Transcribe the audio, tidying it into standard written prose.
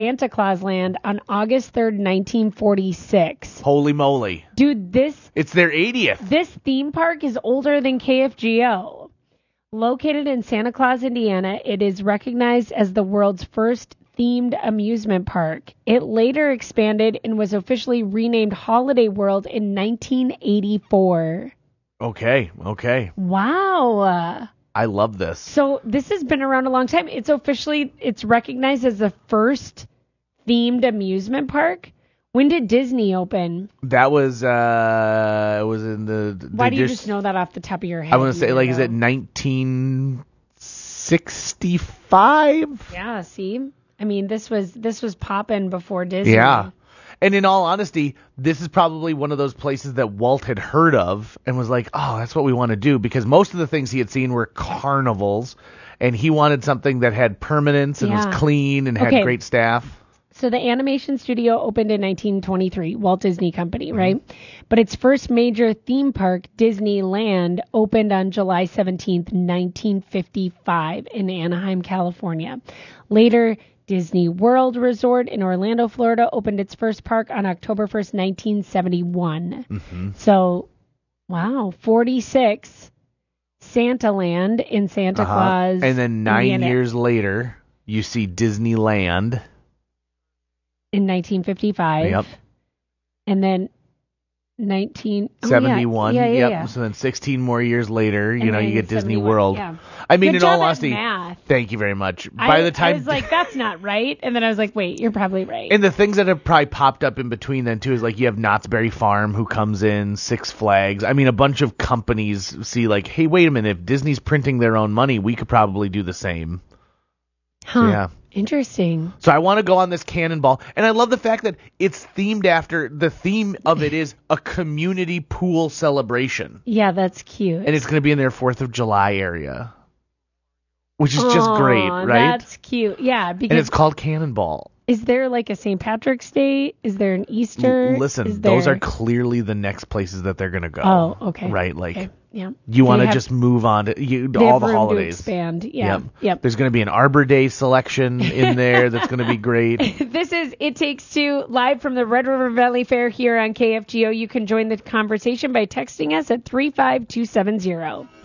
Santa Claus Land on August 3rd, 1946. Holy moly. Dude, It's their 80th. this theme park is older than KFGO. Located in Santa Claus, Indiana, it is recognized as the world's first themed amusement park. It later expanded and was officially renamed Holiday World in 1984. Okay. Wow. I love this. So this has been around a long time. It's recognized as the first themed amusement park. When did Disney open? That was, it was in the... Why do you just know that off the top of your head? I want to say, is it 1965? Yeah, see? I mean, this was popping before Disney. Yeah. And in all honesty, this is probably one of those places that Walt had heard of and was like, oh, that's what we want to do. Because most of the things he had seen were carnivals, and he wanted something that had permanence and was clean and had great staff. So the animation studio opened in 1923, Walt Disney Company, right? But its first major theme park, Disneyland, opened on July 17th, 1955 in Anaheim, California. Later, Disney World Resort in Orlando, Florida, opened its first park on October 1st, 1971. So, wow, 46. Santaland in Santa Claus. And then 9 Indiana. years later, you see Disneyland. In 1955. Yep. And then 1971. Yeah. So then 16 more years later, you get Disney 71, World. yeah. I mean, Good in all job at honesty, math. thank you very much. By the time I was like, that's not right. And then I was like, wait, you're probably right. And the things that have probably popped up in between then, too, is like you have Knott's Berry Farm who comes in, Six Flags. I mean, a bunch of companies see like, hey, wait a minute, if Disney's printing their own money, we could probably do the same. Huh. So, yeah. Interesting. So I want to go on this cannonball. And I love the fact that it's themed after, the theme of it is a community pool celebration. Yeah, that's cute. And it's going to be in their 4th of July area. Which is just great, right? That's cute. Yeah. Because and it's called Cannonball. Is there like a St. Patrick's Day? Is there an Easter? Listen, those are clearly the next places that they're going to go. Oh, okay. Right? Like, okay. Yeah. You want to just move on to all the holidays. To expand. Yeah. Yep. There's going to be an Arbor Day selection in there that's going to be great. This is It Takes Two, live from the Red River Valley Fair here on KFGO. You can join the conversation by texting us at 35270.